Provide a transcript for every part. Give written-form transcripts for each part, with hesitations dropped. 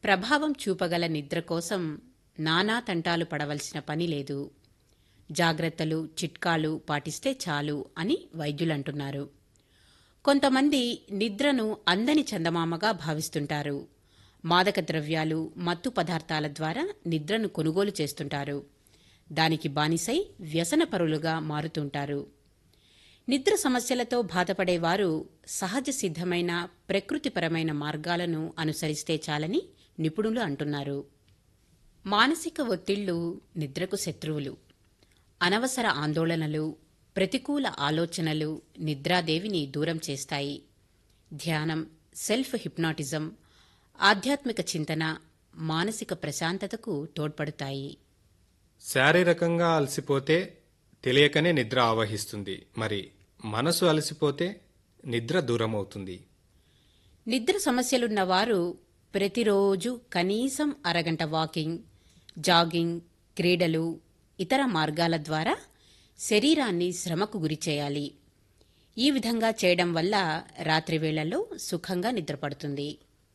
ప్రభావం చూపగల నిద్ర కోసం నానా తంటాలు పడవలసిన పని లేదు. జాగ్రత్తలు, చిట్కాలు పాటిస్తే చాలు అని వైద్యులంటున్నారు. కొంతమంది నిద్రను అందని చందమామగా భావిస్తుంటారు. మాదక ద్రవ్యాలు, మత్తు పదార్థాల ద్వారా నిద్రను కొనుగోలు చేస్తుంటారు. దానికి బానిసై వ్యసనపరులుగా మారుతుంటారు. నిద్ర సమస్యలతో బాధపడేవారు సహజ సిద్ధమైన ప్రకృతిపరమైన మార్గాలను అనుసరిస్తే చాలని నిపుణులు అంటున్నారు. మానసిక ఒత్తిళ్లు నిద్రకు శత్రువులు. అనవసర ఆందోళనలు, ప్రతికూల ఆలోచనలు నిద్రాదేవిని దూరం చేస్తాయి. ధ్యానం, సెల్ఫ్ హిప్నాటిజం, ఆధ్యాత్మిక చింతన మానసిక ప్రశాంతతకు తోడ్పడతాయి. శారీరకంగా అలసిపోతే తెలియకనే నిద్ర ఆవహిస్తుంది. మరి మనసు అలసిపోతే నిద్ర దూరమవుతుంది. నిద్ర సమస్యలున్న వారు ప్రతిరోజు కనీసం అరగంట వాకింగ్, జాగింగ్, క్రీడలు, ఇతర మార్గాల ద్వారా శరీరాన్ని శ్రమకు గురిచేయాలి. ఈ విధంగా చేయడం వల్ల రాత్రి వేళల్లో సుఖంగా నిద్రపడుతుంది.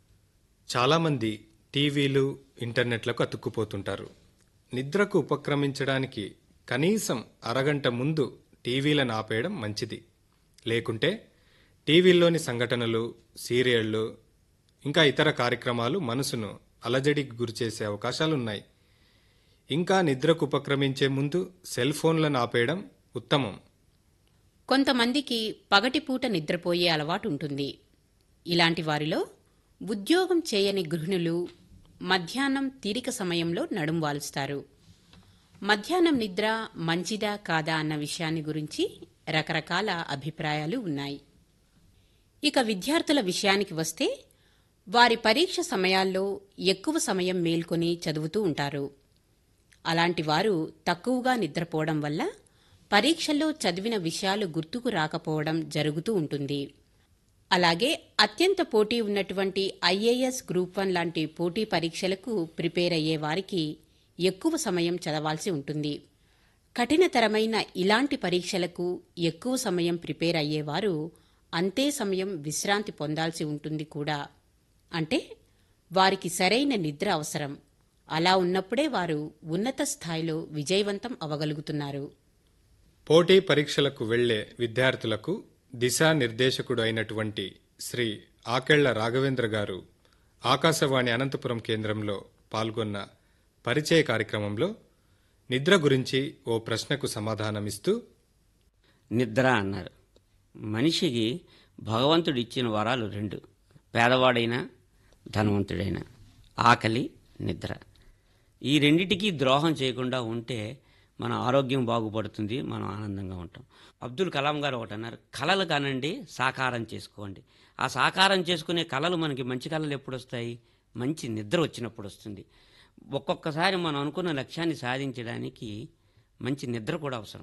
చాలామంది టీవీలు, ఇంటర్నెట్లకు అతుక్కుపోతుంటారు. నిద్రకు ఉపక్రమించడానికి కనీసం అరగంట ముందు టీవీలను ఆపేయడం మంచిది. లేకుంటే టీవీల్లోని సంఘటనలు, సీరియళ్లు, ఇంకా ఇతర కార్యక్రమాలు మనసును అలజడికి గురిచేసే అవకాశాలున్నాయి. ఇంకా నిద్రకు ఉపక్రమించే ముందు సెల్ ఫోన్లను ఆపేయడం ఉత్తమం. కొంతమందికి పగటిపూట నిద్రపోయే అలవాటుంటుంది. ఇలాంటి వారిలో ఉద్యోగం చేయని గృహిణులు మధ్యాహ్నం తీరిక సమయంలో నడుం వాలుస్తారు. మధ్యాహ్నం నిద్ర మంచిదా కాదా అన్న విషయాన్ని గురించి రకరకాల అభిప్రాయాలు ఉన్నాయి. ఇక విద్యార్థుల విషయానికి వస్తే వారి పరీక్ష సమయాల్లో ఎక్కువ సమయం మేల్కొని చదువుతూ ఉంటారు. అలాంటి వారు తక్కువగా నిద్రపోవడం వల్ల పరీక్షల్లో చదివిన విషయాలు గుర్తుకు రాకపోవడం జరుగుతూ ఉంటుంది. అలాగే అత్యంత పోటీ ఉన్నటువంటి ఐఏఎస్, గ్రూప్ 1 లాంటి పోటీ పరీక్షలకు ప్రిపేర్ అయ్యే వారికి ఎక్కువ సమయం చదవాల్సి ఉంటుంది. కఠినతరమైన ఇలాంటి పరీక్షలకు ఎక్కువ సమయం ప్రిపేర్ అయ్యేవారు అంతే సమయం విశ్రాంతి పొందాల్సి ఉంటుంది కూడా. అంటే వారికి సరైన నిద్ర అవసరం. అలా ఉన్నప్పుడే వారు ఉన్నత స్థాయిలో విజయవంతం అవగలుగుతున్నారు. పోటీ పరీక్షలకు వెళ్లే విద్యార్థులకు దిశానిర్దేశకుడు అయినటువంటి శ్రీ ఆకెళ్ల రాఘవేంద్ర గారు ఆకాశవాణి అనంతపురం కేంద్రంలో పాల్గొన్న పరిచయ కార్యక్రమంలో నిద్ర గురించి ఓ ప్రశ్నకు సమాధానమిస్తూ, నిద్ర అన్నారు. మనిషికి భగవంతుడు ఇచ్చిన వరాలు 2, పేదవాడైనా ధనవంతుడైనా, ఆకలి, నిద్ర. ఈ రెండిటికి ద్రోహం చేయకుండా ఉంటే మన ఆరోగ్యం బాగుపడుతుంది, మనం ఆనందంగా ఉంటాం. అబ్దుల్ కలాం గారు ఒకటి అన్నారు, కలలు కానండి, సాకారం చేసుకోండి. ఆ సాకారం చేసుకునే కలలు మనకి మంచి కలలు ఎప్పుడు వస్తాయి? మంచి నిద్ర వచ్చినప్పుడు వస్తుంది. ఒక్కొక్కసారి మనం అనుకున్న లక్ష్యాన్ని సాధించడానికి మంచి నిద్ర కూడా అవసరం.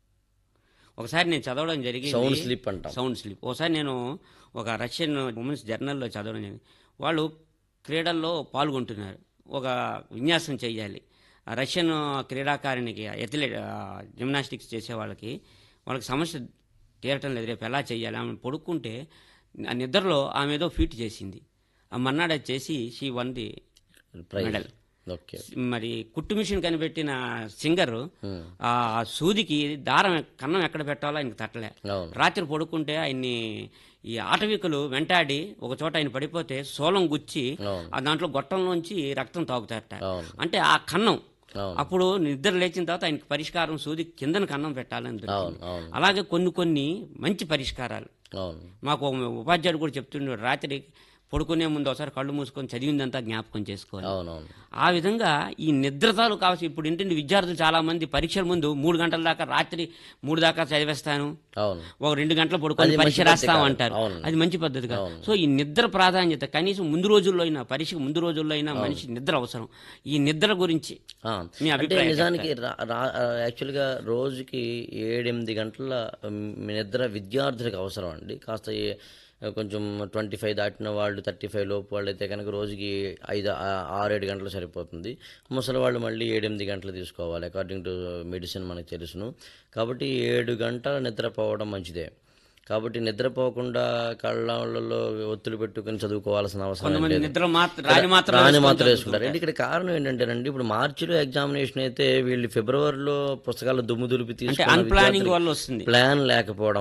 ఒకసారి నేను చదవడం జరిగింది, సౌండ్ స్లీప్. ఒకసారి నేను ఒక రష్యన్ ఉమెన్స్ జర్నల్లో చదవడం జరిగింది. వాళ్ళు క్రీడల్లో పాల్గొంటున్నారు, ఒక విన్యాసం చేయాలి. రష్యన్ క్రీడాకారిణికి, అథ్లెట్, జిమ్నాస్టిక్స్ చేసే వాళ్ళకి సమస్య తీరటం లేదు, రేపు ఎలా చేయాలి. ఆమె పడుకుంటే ఆ నిద్రలో ఆమె ఏదో ఫీట్ చేసింది. ఆ మన్నాడు చేసి షీ వన్ ది మెడల్. మరి కుట్టు మిషన్ కనిపెట్టిన సింగర్ ఆ సూదికి దారం, కన్నం ఎక్కడ పెట్టాలో ఆయనకు తట్టలే. రాత్రి పడుకుంటే ఆయన్ని ఈ ఆటవికులు వెంటాడి ఒక చోట ఆయన పడిపోతే సోలం గుచ్చి ఆ దాంట్లో గొట్టంలోంచి రక్తం తాగుతారట. అంటే ఆ కన్నం అప్పుడు నిద్ర లేచిన తర్వాత ఆయనకి పరిష్కారం సూది కిందన కన్నం పెట్టాలని దొరికింది. అలాగే కొన్ని మంచి పరిష్కారాలు మాకు ఉపాధ్యాయుడు కూడా చెప్తుండే, రాత్రి పడుకునే ముందు ఒకసారి కళ్ళు మూసుకొని చదివిందంతా జ్ఞాపకం చేసుకోవాలి. ఆ విధంగా ఈ నిద్రతాలు కావచ్చు. ఇప్పుడు ఏంటంటే విద్యార్థులు చాలా మంది పరీక్షల ముందు 3 గంటల దాకా, రాత్రి 3 దాకా చదివేస్తాను, ఒక 2 గంటలు పడుకొని పరీక్ష రాస్తామంటారు. అది మంచి పద్ధతి కాదు. సో ఈ నిద్ర ప్రాధాన్యత కనీసం ముందు రోజుల్లో అయినా, పరీక్షకు ముందు రోజుల్లో అయినా మనిషి నిద్ర అవసరం. ఈ నిద్ర గురించి మీ అభిప్రాయం? నిజానికి యాక్చువల్గా రోజుకి 7-8 గంటల నిద్ర విద్యార్థులకు అవసరం అండి. కాస్త కొంచెం 25 దాటిన వాళ్ళు, 35 లోపు వాళ్ళు అయితే కనుక రోజుకి 6-7 గంటలు సరిపోతుంది. ముసలి వాళ్ళు మళ్ళీ 7-8 గంటలు తీసుకోవాలి, అకార్డింగ్ టు మెడిసిన్ మనకు తెలుసును. కాబట్టి 7 గంటల నిద్రపోవడం మంచిదే. కాబట్టి నిద్రపోకుండా కళ్ళలో ఒత్తులు పెట్టుకుని చదువుకోవాల్సిన అవసరం కొంతమంది లేదు. నిద్ర రాని మాత్రం రాని మాత్రం వేసుకుంటారు. అంటే ఇక్కడ కారణం ఏంటంటేనండి, ఇప్పుడు మార్చిలో ఎగ్జామినేషన్ అయితే వీళ్ళు ఫిబ్రవరిలో పుస్తకాలు దుమ్ము దులిపి అంటే అన్ప్లానింగ్ తీసుకుని వల్ల వస్తుంది. ప్లాన్ లేకపోవడం